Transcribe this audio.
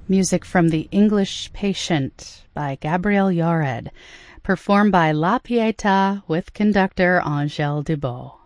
Music from The English Patient by Gabriel Yared, performed by La Pietà with conductor Angèle Dubos.